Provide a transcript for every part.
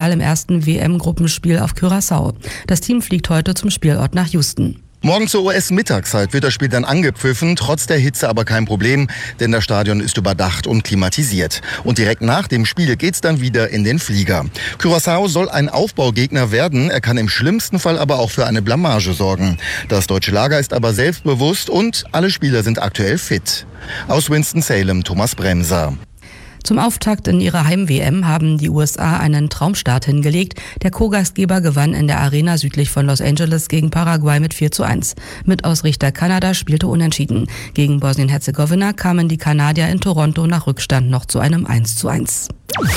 Portugal im ersten WM-Gruppenspiel auf Curaçao. Das Team fliegt heute zum Spielort nach Houston. Morgen zur US-Mittagszeit wird das Spiel dann angepfiffen, trotz der Hitze aber kein Problem, denn das Stadion ist überdacht und klimatisiert. Und direkt nach dem Spiel geht's dann wieder in den Flieger. Curaçao soll ein Aufbaugegner werden, er kann im schlimmsten Fall aber auch für eine Blamage sorgen. Das deutsche Lager ist aber selbstbewusst und alle Spieler sind aktuell fit. Aus Winston-Salem, Thomas Bremser. Zum Auftakt in ihrer Heim-WM haben die USA einen Traumstart hingelegt. Der Co-Gastgeber gewann in der Arena südlich von Los Angeles gegen Paraguay mit 4:1. Mitausrichter Kanada spielte unentschieden. Gegen Bosnien-Herzegowina kamen die Kanadier in Toronto nach Rückstand noch zu einem 1:1.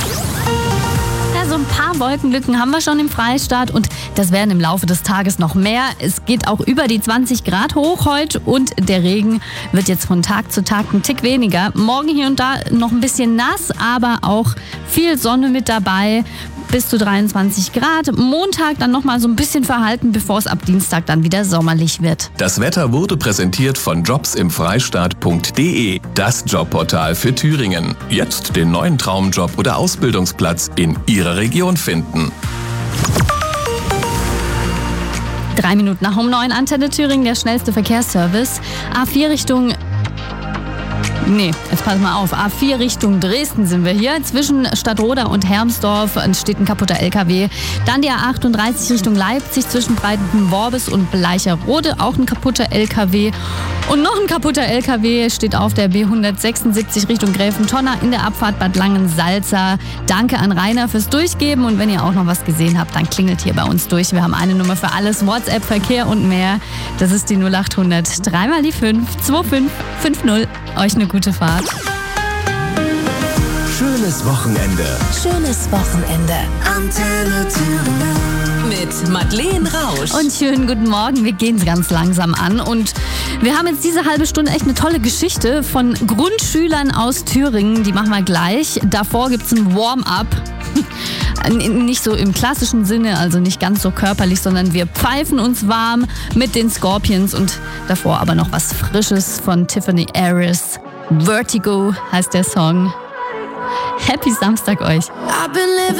So ein paar Wolkenlücken haben wir schon im Freistaat und das werden im Laufe des Tages noch mehr. Es geht auch über die 20 Grad hoch heute und der Regen wird jetzt von Tag zu Tag ein Tick weniger. Morgen hier und da noch ein bisschen nass, aber auch viel Sonne mit dabei. Bis zu 23 Grad. Montag dann nochmal so ein bisschen verhalten, bevor es ab Dienstag dann wieder sommerlich wird. Das Wetter wurde präsentiert von jobsimfreistaat.de, das Jobportal für Thüringen. Jetzt den neuen Traumjob oder Ausbildungsplatz in Ihrer Region finden. 3 Minuten nach 9, Antenne Thüringen, der schnellste Verkehrsservice. A4 Richtung... jetzt pass mal auf. A4 Richtung Dresden sind wir hier. Zwischen Stadtroda und Hermsdorf steht ein kaputter LKW. Dann die A38 Richtung Leipzig zwischen Breitenworbis und Bleicherode. Auch ein kaputter LKW. Und noch ein kaputter LKW steht auf der B176 Richtung Gräfentonner in der Abfahrt Bad Langensalza. Danke an Rainer fürs Durchgeben. Und wenn ihr auch noch was gesehen habt, dann klingelt hier bei uns durch. Wir haben eine Nummer für alles. WhatsApp, Verkehr und mehr. Das ist die 0800 3 mal die 5 2550. Euch eine gute Fahrt. Schönes Wochenende. Schönes Wochenende. Antenne Thüringen. Mit Madeleine Rausch. Und schönen guten Morgen. Wir gehen ganz langsam an. Und wir haben jetzt diese halbe Stunde echt eine tolle Geschichte von Grundschülern aus Thüringen. Die machen wir gleich. Davor gibt es ein Warm-up. Nicht so im klassischen Sinne, also nicht ganz so körperlich, sondern wir pfeifen uns warm mit den Scorpions und davor aber noch was Frisches von Tiffany Harris. Vertigo heißt der Song. Happy Samstag euch. I've been living